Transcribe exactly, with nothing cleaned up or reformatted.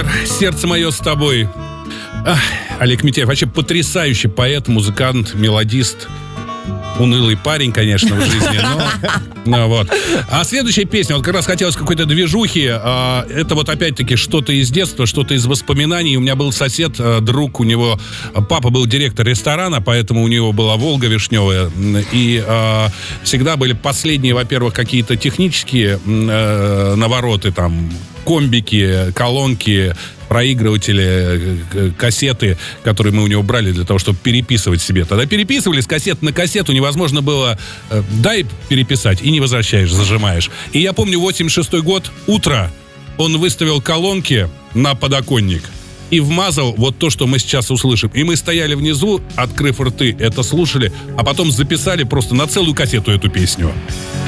Питер, сердце мое с тобой. Ах, Олег Митяев, вообще потрясающий поэт, музыкант, мелодист. Унылый парень, конечно, в жизни, но... Ну, вот. А следующая песня, вот как раз хотелось какой-то движухи. А, это вот опять-таки что-то из детства, что-то из воспоминаний. У меня был сосед, друг, у него... Папа был директор ресторана, поэтому у него была «Волга» вишневая. И а, всегда были последние, во-первых, какие-то технические а, навороты, там, комбики, колонки, проигрыватели, кассеты, которые мы у него брали для того, чтобы переписывать себе. Тогда переписывали с кассеты на кассету, невозможно было дай переписать, и не возвращаешь, зажимаешь. И я помню, восемьдесят шестой год, утро, он выставил колонки на подоконник и вмазал вот то, что мы сейчас услышим. И мы стояли внизу, открыв рты, это слушали, а потом записали просто на целую кассету эту песню.